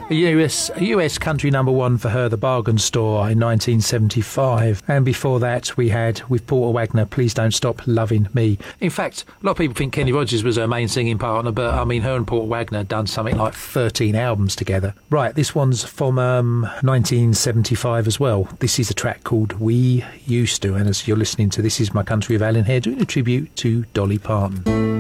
US country number one for her, The Bargain Store, in 1975. And before that, we had, with Porter Wagner, Please Don't Stop Loving Me. In fact, a lot of people think Kenny Rogers was her main singing partner, but I mean, her and Porter Wagner had done something like 13 albums together. Right, this one's from 1975 as well. This is a track called We Used To, and as you're listening to This Is My Country of Alan Hare, doing a tribute to Dolly Parton.